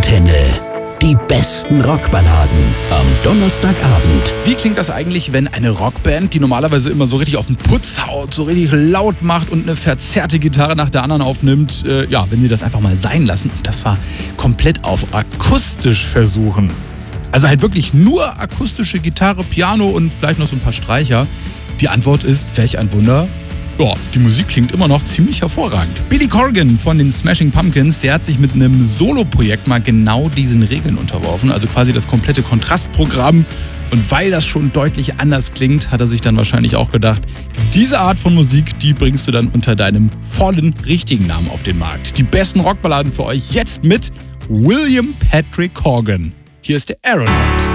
Antenne. Die besten Rockballaden am Donnerstagabend. Wie klingt das eigentlich, wenn eine Rockband, die normalerweise immer so richtig auf den Putz haut, so richtig laut macht und eine verzerrte Gitarre nach der anderen aufnimmt, wenn sie das einfach mal sein lassen und das war komplett auf akustisch versuchen. Also halt wirklich nur akustische Gitarre, Piano und vielleicht noch so ein paar Streicher. Die Antwort ist, welch ein Wunder. Ja, die Musik klingt immer noch ziemlich hervorragend. Billy Corgan von den Smashing Pumpkins, der hat sich mit einem Solo-Projekt mal genau diesen Regeln unterworfen. Also quasi das komplette Kontrastprogramm. Und weil das schon deutlich anders klingt, hat er sich dann wahrscheinlich auch gedacht, diese Art von Musik, die bringst du dann unter deinem vollen, richtigen Namen auf den Markt. Die besten Rockballaden für euch jetzt mit William Patrick Corgan. Hier ist der Aeronaut.